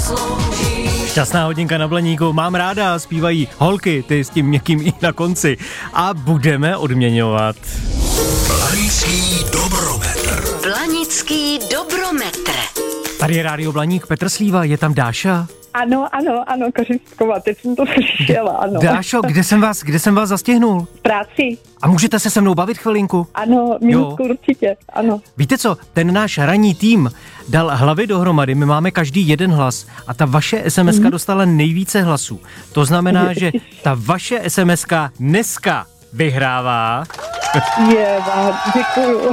zaslouží. Šťastná hodinka na Blaníku, mám ráda, zpívají holky, ty s tím měkkým i na konci. A budeme odměňovat. Blanický dobrometr. Blanický dobrometr. Tady je Rádio Blaník, Petr Slíva, je tam Dáša? Ano, Kořistkova, teď jsem to slyšela, ano. Dášo, kde jsem vás zastihnul? V práci, A můžete se mnou bavit chvilinku? ano, minutku určitě, ano. Víte co, ten náš ranní tým dal hlavy dohromady, my máme každý jeden hlas a ta vaše SMSka dostala nejvíce hlasů. To znamená, že ta vaše SMSka dneska vyhrává. Děkuju.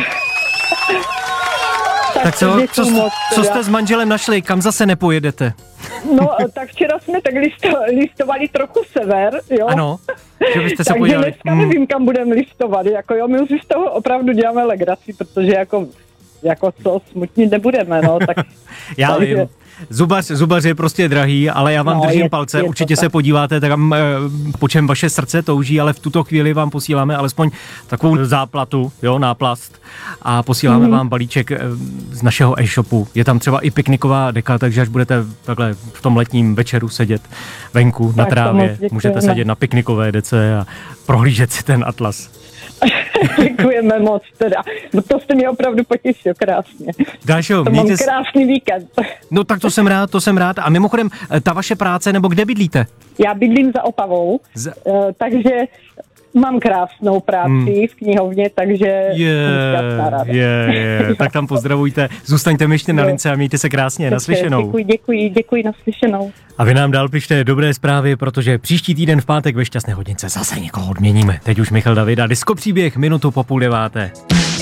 Tak děkuju moc, co jste s manželem našli, kam zase nepojedete? No, tak včera jsme tak listovali trochu sever, jo. Ano, že byste se Takže podívali. dneska nevím, kam budeme listovat, jako jo, my už si z toho opravdu děláme legraci, protože jako co, smutnit nebudeme, no, tak... Já takže... vím. Zubař je prostě drahý, ale já vám držím palce, určitě se podíváte, tam po čem vaše srdce touží, ale v tuto chvíli vám posíláme alespoň takovou záplatu, jo, náplast a posíláme vám balíček z našeho e-shopu. Je tam třeba i pikniková deka, takže až budete takhle v tom letním večeru sedět venku na trávě, můžete sedět na piknikové dece a prohlížet si ten atlas. Děkujeme moc teda. No to jste mě opravdu potěšil krásně. Dášo, mám krásný víkend. No tak to jsem rád. A mimochodem, ta vaše práce, nebo kde bydlíte? Já bydlím za Opavou, takže mám krásnou práci v knihovně, takže tak tam pozdravujte. Zůstaňte mi ještě na lince a mějte se krásně. Naslyšenou. Děkuji, naslyšenou. A vy nám dál pište dobré zprávy, protože příští týden v pátek ve Šťastné hodince zase někoho odměníme. Teď už Michal David a Disko příběh minutu po 8:30.